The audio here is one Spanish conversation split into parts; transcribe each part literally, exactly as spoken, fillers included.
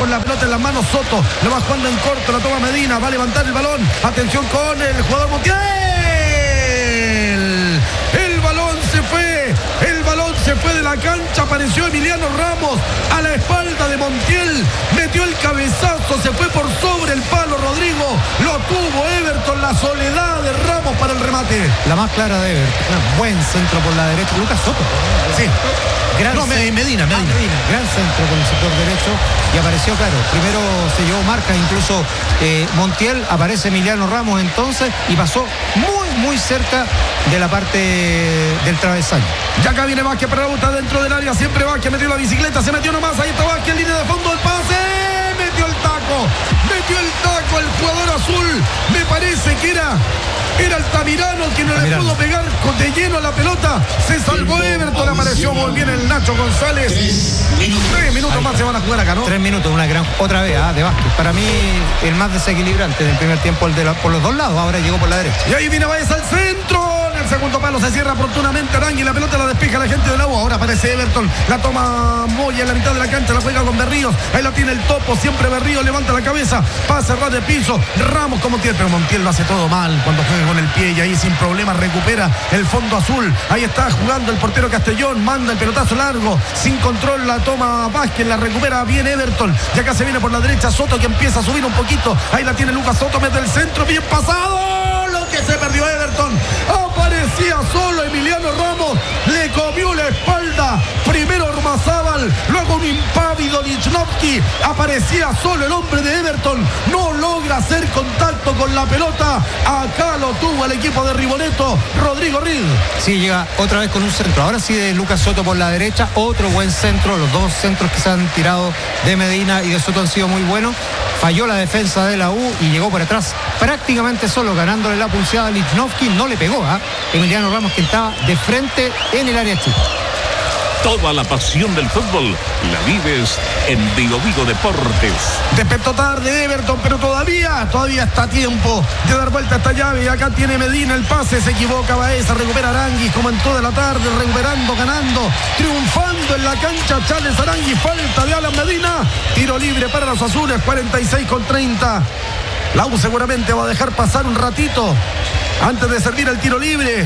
con la pelota en las manos Soto, lo va jugando en corto, la toma Medina, va a levantar el balón, atención con el jugador Montiel, el balón se fue, el balón se fue de la cancha, apareció Emiliano Ramos a la espalda de Montiel, metió el cabezazo, se fue por sobre el palo Rodrigo, lo tuvo Everton, la soledad de Ramos para el remate. La más clara de Everton, buen centro por la derecha, Lucas Soto. Sí. Gran no, Medina, Medina. Ah, Medina. Gran centro por el sector derecho y apareció, claro, primero se llevó marca, incluso eh, Montiel, aparece Emiliano Ramos entonces y pasó muy, muy cerca de la parte del travesaño. Ya acá viene Vázquez, pregunta dentro del área, siempre Vázquez metió la bicicleta, se metió nomás, ahí está Vázquez, línea de fondo, el pase, metió el taco, metió el taco el jugador azul, me parece que era... Era Altamirano quien no le pudo pegar con de lleno a la pelota. Se salvó Everton, apareció muy bien el Nacho González. Tres minutos más se van a jugar acá, ¿no? Tres minutos, una gran, otra vez, ¿ah? De Vázquez. Para mí, el más desequilibrante del primer tiempo, el de la, por los dos lados, ahora llegó por la derecha. Y ahí viene Baez al centro. En el segundo palo se cierra oportunamente Arangui, la pelota la despeja la gente de la U. Ahora aparece Everton, la toma Moya en la mitad de la cancha, la juega con Berríos. Ahí la tiene el Topo, siempre Berríos levanta la cabeza, pasa ras de piso. Ramos como Montiel, pero Montiel lo hace todo mal cuando juega con el pie y ahí sin problema recupera el fondo azul. Ahí está jugando el portero Castellón, manda el pelotazo largo, sin control la toma Vázquez, la recupera bien Everton. Y acá se viene por la derecha Soto que empieza a subir un poquito. Ahí la tiene Lucas Soto, mete el centro, bien pasado. Lo que se perdió Everton. Aparecía solo Emiliano Ramos, le comió la espalda. Primero Ormazábal, luego un impávido Lichnowsky. Aparecía solo el hombre de Everton. No logra hacer contacto con la pelota. Acá lo tuvo el equipo de Riboneto, Rodrigo Reed. Sí, llega otra vez con un centro. Ahora sí de Lucas Soto por la derecha. Otro buen centro. Los dos centros que se han tirado de Medina y de Soto han sido muy buenos. Falló la defensa de la U y llegó por atrás prácticamente solo, ganándole la pulseada a Lichnowsky. No le pegó a ¿eh? Emiliano Ramos, que estaba de frente en el área chica. Toda la pasión del fútbol la vives en Vigo Vigo Deportes. Despertó tarde Everton, pero todavía, todavía está a tiempo de dar vuelta a esta llave. Y acá tiene Medina el pase, se equivoca Baeza, recupera Aranguis como en toda la tarde, recuperando, ganando, triunfando en la cancha Charles Aranguis. Falta de Alan Medina, tiro libre para los azules, cuarenta y seis con treinta. La U seguramente va a dejar pasar un ratito antes de servir el tiro libre.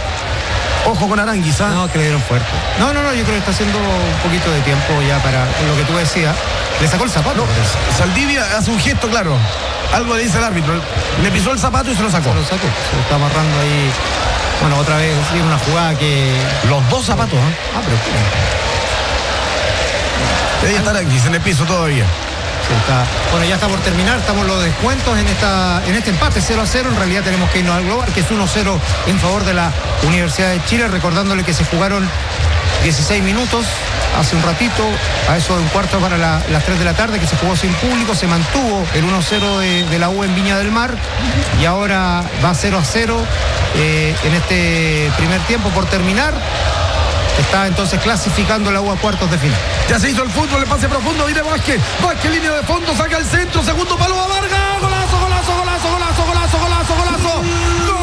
Ojo con Aranguis, ¿ah? No, que le dieron fuerte. No, no, no, yo creo que está haciendo un poquito de tiempo ya para lo que tú decías. Le sacó el zapato. No, Saldivia hace un gesto claro. Algo le dice el árbitro. Le pisó el zapato y se lo sacó. Se lo sacó. Se lo está amarrando ahí. Bueno, otra vez sí, una jugada que... Los dos zapatos, ¿eh? Ah, pero... Ahí está Aranguis en el piso todavía. Está. Bueno, ya está por terminar, estamos los descuentos en esta en este empate cero a cero. En realidad tenemos que irnos al global, que es uno cero en favor de la Universidad de Chile, recordándole que se jugaron dieciséis minutos hace un ratito, a eso de un cuarto para la, las tres de la tarde, que se jugó sin público, se mantuvo el uno cero de, de la U en Viña del Mar y ahora va cero a cero eh, en este primer tiempo por terminar. Está entonces clasificando la U a cuartos de final. Ya se hizo el fútbol, el pase profundo, viene Vázquez. Vázquez, línea de fondo, saca el centro, segundo palo a Vargas. ¡Gol!